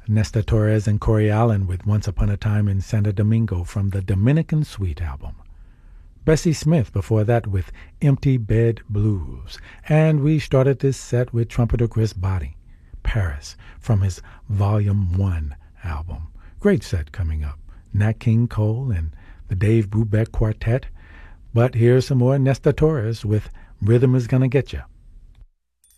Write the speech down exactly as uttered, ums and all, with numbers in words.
Nesta Torres and Corey Allen with Once Upon a Time in Santo Domingo from the Dominican Suite album. Bessie Smith before that with Empty Bed Blues. And we started this set with trumpeter Chris Botti, Paris, from his Volume one album. Great set coming up. Nat King Cole and the Dave Brubeck Quartet. But here's some more Nesta Torres with Rhythm Is Gonna Get Ya.